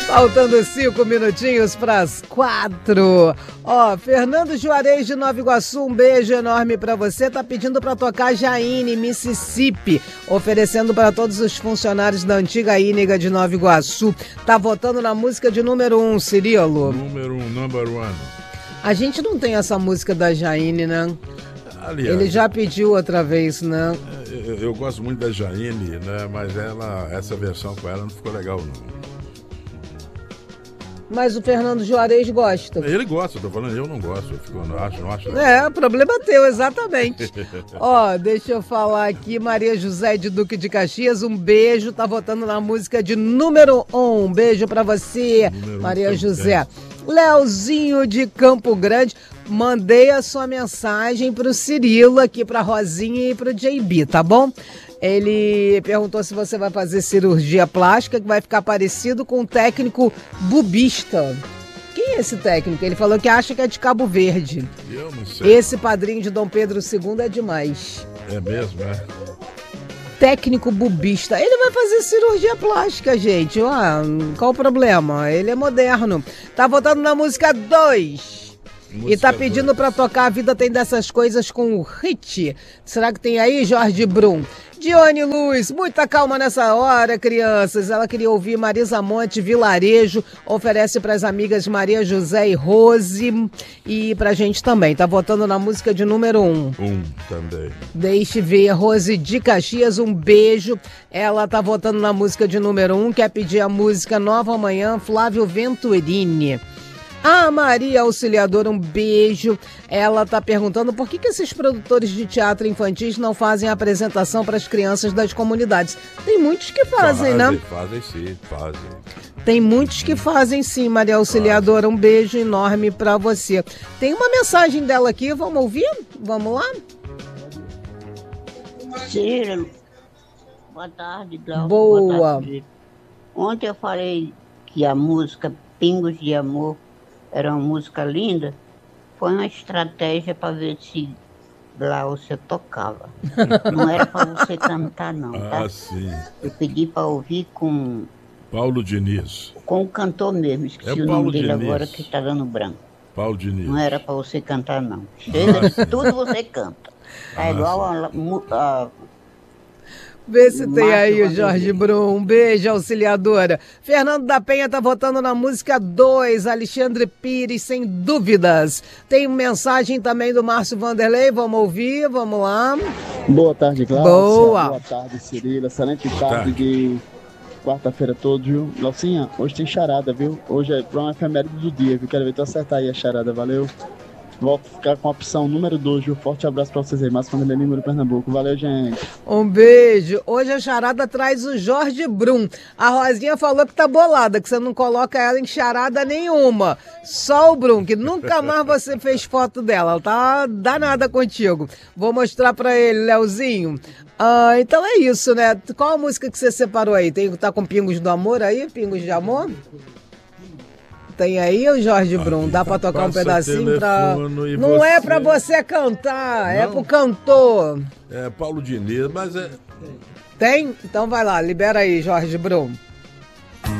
Faltando 5 minutinhos para as 4. Ó, Fernando Juarez de Nova Iguaçu, um beijo enorme para você. Tá pedindo para tocar Jaine, Mississippi, oferecendo para todos os funcionários da antiga Íniga de Nova Iguaçu. Tá votando na música de número 1, Cirilo. Número 1, number 1. A gente não tem essa música da Jaine, né? Aliás, ele já pediu outra vez, né? Eu gosto muito da Jaine, né? Mas essa versão com ela não ficou legal, não. Mas o Fernando Juarez gosta. Ele gosta, tô falando, eu não gosto. Não acho. É, problema teu, exatamente. Ó, deixa eu falar aqui, Maria José de Duque de Caxias, um beijo, tá votando na música de número 1. Um beijo pra você, Maria José. Leozinho de Campo Grande, mandei a sua mensagem pro Cirilo aqui, pra Rosinha e pro JB, tá bom? Ele perguntou se você vai fazer cirurgia plástica, que vai ficar parecido com o técnico bubista. Quem é esse técnico? Ele falou que acha que é de Cabo Verde. Eu não sei. Esse padrinho de Dom Pedro II é demais. É mesmo, é? Técnico bubista. Ele vai fazer cirurgia plástica, gente. Qual o problema? Ele é moderno. Tá votando na música 2. E tá pedindo pra tocar A Vida Tem Dessas Coisas com o Hit. Será que tem aí, Jorge Brum? Dione Luz, muita calma nessa hora, crianças. Ela queria ouvir Marisa Monte, Vilarejo. Oferece pras amigas Maria José e Rose. E pra gente também. Tá votando na música de número 1. Também. Deixe ver, Rose de Caxias, um beijo. Ela tá votando na música de número 1. Quer pedir a música Nova Manhã, Flávio Venturini. A Maria Auxiliadora, um beijo. Ela tá perguntando por que esses produtores de teatro infantis não fazem a apresentação para as crianças das comunidades. Tem muitos que fazem, né? Fazem sim, fazem. Tem muitos que fazem sim, Maria Auxiliadora. Um beijo enorme para você. Tem uma mensagem dela aqui, vamos ouvir? Vamos lá? Cirilo, boa tarde, Glauco. Boa. Boa tarde. Ontem eu falei que a música Pingos de Amor era uma música linda, foi uma estratégia para ver se lá você tocava. Não era para você cantar, não, tá? Ah, sim. Eu pedi para ouvir com Paulo Diniz. Com o cantor mesmo, esqueci o nome dele agora, que está dando branco. Paulo Diniz. Não era para você cantar, não. Chega, tudo você canta. É igual a Vê se tem aí o Jorge Brum. Um beijo, Auxiliadora. Fernando da Penha tá votando na música 2. Alexandre Pires, sem dúvidas. Tem mensagem também do Márcio Vanderlei. Vamos ouvir, vamos lá. Boa tarde, Glaucia. Boa. Boa tarde, Cirilo. Excelente tarde de quarta-feira todo, viu? Glaucinha, hoje tem charada, viu? Hoje é para uma efeméride do dia, viu? Quero ver tu acertar aí a charada, valeu? Volto a ficar com a opção número 2, viu? Forte abraço pra vocês aí. Márcio Vanderlei, número Pernambuco. Valeu, gente. Um beijo. Hoje a charada traz o Jorge Brum. A Rosinha falou que tá bolada, que você não coloca ela em charada nenhuma. Só o Brum, que nunca mais você fez foto dela. Ela tá danada contigo. Vou mostrar pra ele, Leozinho. Então é isso, né? Qual a música que você separou aí? Tá com Pingos do Amor aí? Pingos de Amor? Tem aí o Jorge Brum, dá pra tocar um pedacinho pra... Não é pra você cantar, é pro cantor. É Paulo Diniz, mas é... Tem? Então vai lá, libera aí, Jorge Brum.